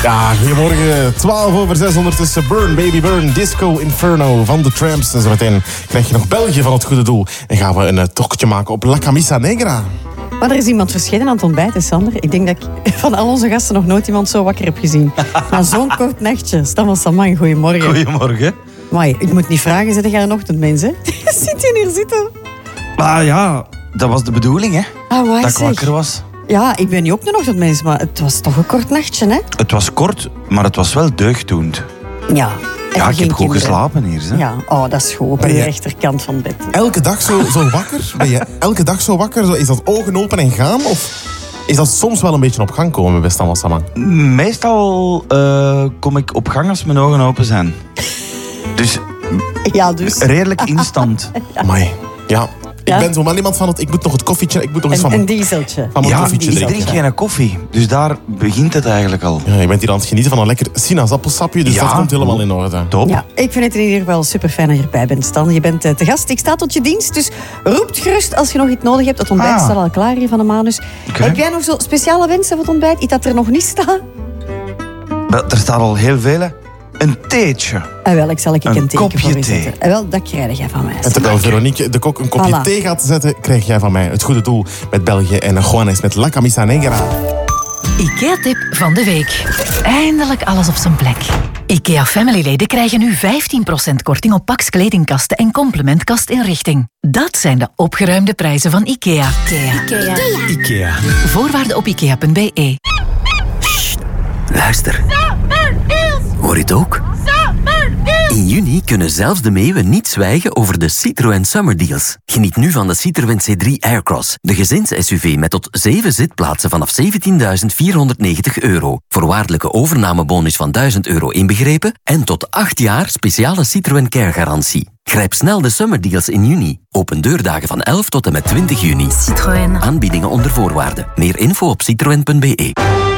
Ja, goedemorgen. 6:12 ondertussen. Burn, Baby Burn, Disco Inferno van de Tramps. En zometeen krijg je nog België van het goede doel. En gaan we een tochtje maken op La Camisa Negra. Maar er is iemand verschenen aan het ontbijt, Sander. Ik denk dat ik van al onze gasten nog nooit iemand zo wakker heb gezien. Na zo'n kort nachtje. Stan Saman, goedemorgen. Goedemorgen. Maar ik moet niet vragen, zit jij een ochtendmens, hè? Zit je hier zitten? Ah ja, dat was de bedoeling, hè. Ah, dat ik wakker was. Ja, ik ben niet ook een ochtendmens, maar het was toch een kort nachtje, hè? Het was kort, maar het was wel deugddoend. Ja. Ja, ik heb goed geslapen hier. Hè. Ja, oh, dat is goed. Op de rechterkant van het bed. Elke dag zo wakker? Ben je elke dag zo wakker? Is dat ogen open en gaan? Of is dat soms wel een beetje op gang komen bij Stan Saman? Meestal kom ik op gang als mijn ogen open zijn. Dus, ja, dus. redelijk instant. Amai, ja. Ik ben zo wel iemand van ik moet nog het koffietje, ik moet nog eens van een dieseltje. Van mijn koffietje ik drinken. drink geen koffie, dus daar begint het eigenlijk al. Ja, je bent hier aan het genieten van een lekker sinaasappelsapje, dus dat komt helemaal in orde. Top. Ja, ik vind het in ieder geval super fijn dat je erbij bent, Stan. Je bent te gast, ik sta tot je dienst, dus roept gerust als je nog iets nodig hebt. Het ontbijt staat al klaar hier van de Manus. Okay. Heb jij nog zo speciale wensen voor het ontbijt? Iets dat er nog niet staat? Er staat al heel veel. Een theetje. Wel, ik zal een teken kopje voor je thee. zetten. Wel, dat krijg jij van mij. En terwijl Veronique de Kok een kopje thee gaat zetten, krijg jij van mij het goede doel met België en Juanes met La Camisa Negra. IKEA-tip van de week. Eindelijk alles op zijn plek. IKEA Family-leden krijgen nu 15% korting op Pax kledingkasten en complementkastinrichting. Dat zijn de opgeruimde prijzen van IKEA. IKEA. Voorwaarden op ikea.be. Luister. Hoor je het ook? In juni kunnen zelfs de meeuwen niet zwijgen over de Citroën Summer Deals. Geniet nu van de Citroën C3 Aircross, de gezins-SUV met tot 7 zitplaatsen vanaf €17.490. Voorwaardelijke overnamebonus van €1.000 inbegrepen en tot 8 jaar speciale Citroën Care-garantie. Grijp snel de Summer Deals in juni. Open deurdagen van 11 tot en met 20 juni. Citroën. Aanbiedingen onder voorwaarden. Meer info op citroen.be.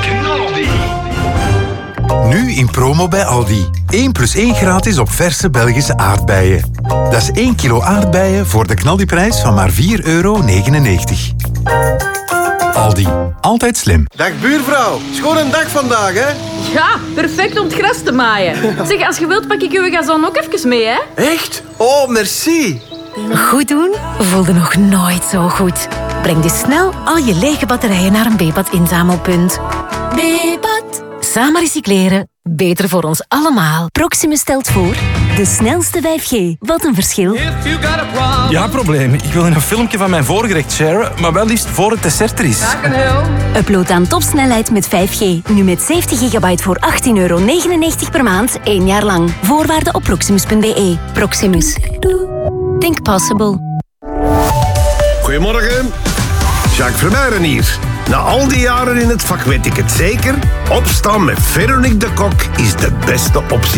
Nu in promo bij Aldi. 1+1 gratis op verse Belgische aardbeien. Dat is 1 kilo aardbeien voor de knaldiprijs van maar €4,99. Aldi. Altijd slim. Dag buurvrouw. Schoon een dag vandaag, hè? Ja, perfect om het gras te maaien. Zeg, als je wilt pak ik uw gazon ook even mee, hè? Echt? Oh, merci. Goed doen voelde nog nooit zo goed. Breng dus snel al je lege batterijen naar een Bepat inzamelpunt. Bepat. Samen recycleren. Beter voor ons allemaal. Proximus stelt voor de snelste 5G. Wat een verschil. Ja, probleem. Ik wil een filmpje van mijn voorgerecht sharen, maar wel liefst voor het dessert er is. Upload aan topsnelheid met 5G. Nu met 70 gigabyte voor €18,99 per maand, 1 jaar lang. Voorwaarden op proximus.be. Proximus. Think possible. Goedemorgen. Jacques Vermeijren hier. Na al die jaren in het vak weet ik het zeker. Opstaan met Veronique de Kok is de beste optie.